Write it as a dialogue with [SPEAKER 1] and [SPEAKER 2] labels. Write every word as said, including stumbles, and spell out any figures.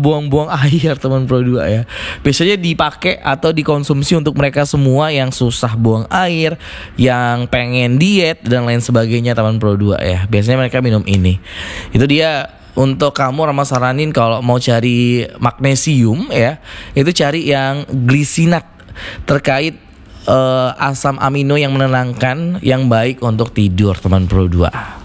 [SPEAKER 1] buang-buang air teman Pro dua ya. Biasanya dipakai atau dikonsumsi untuk mereka semua yang susah buang air, yang pengen diet dan lain sebagainya teman Pro dua ya. Biasanya mereka minum ini. Itu dia untuk kamu, Rama saranin kalau mau cari magnesium ya, itu cari yang glisinat terkait uh, asam amino yang menenangkan yang baik untuk tidur teman Pro dua.